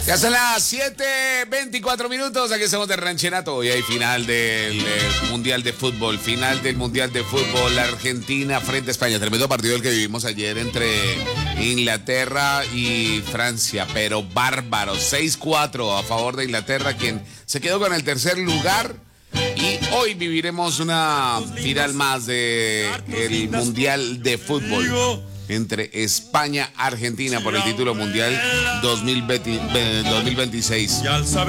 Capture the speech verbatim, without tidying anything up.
Ya son las siete veinticuatro minutos, aquí estamos de Ranchenato. Hoy hay final del, del Mundial de Fútbol, final del Mundial de Fútbol, Argentina frente a España. Tremendo partido el que vivimos ayer entre Inglaterra y Francia, pero bárbaro, seis cuatro a favor de Inglaterra, quien se quedó con el tercer lugar. Y hoy viviremos una final más del Mundial de Fútbol entre España y Argentina por el título mundial dos mil veinte, dos mil veintiséis.